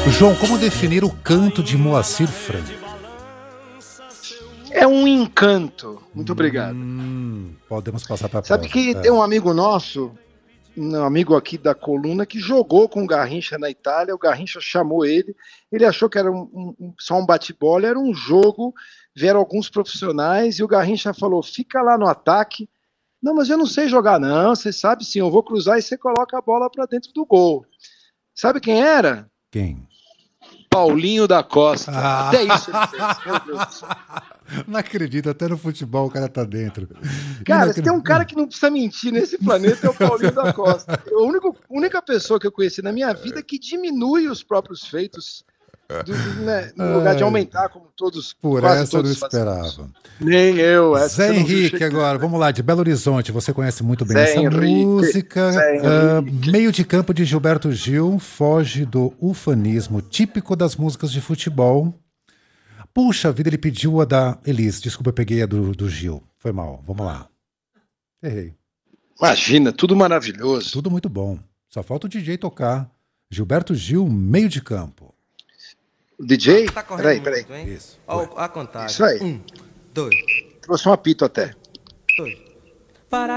João, como definir o canto de Moacir Franco? É um encanto. Muito obrigado. Podemos passar para a Sabe próxima. que tem um amigo nosso, um amigo aqui da coluna, que jogou com o Garrincha na Itália. O Garrincha chamou ele. Ele achou que era só um bate-bola, era um jogo. Vieram alguns profissionais e o Garrincha falou: fica lá no ataque. Não, mas eu não sei jogar, não. Você sabe sim, eu vou cruzar e você coloca a bola para dentro do gol. Sabe quem era? Quem? Paulinho da Costa. Até isso ele fez. Meu Deus do céu. Não acredito, até no futebol o cara tá dentro. Cara, se tem um cara que não precisa mentir nesse planeta é o Paulinho da Costa. A única pessoa que eu conheci na minha vida que diminui os próprios feitos no lugar de aumentar, como todos. Por essa eu não esperava. Nem eu. Zé Henrique agora, vamos lá, de Belo Horizonte, você conhece muito bem Zé essa Henrique, música. Zé Henrique. Meio de campo de Gilberto Gil foge do ufanismo típico das músicas de futebol. Puxa vida, ele pediu a da Elis. Desculpa, eu peguei a do Gil. Foi mal, vamos lá. Errei. Imagina, tudo maravilhoso. Tudo muito bom. Só falta o DJ tocar. Gilberto Gil, meio de campo. O DJ? Tá correndo Peraí. muito, hein? Isso. Ó, a contagem. Isso aí. 1, 2, Trouxe um apito até. 2.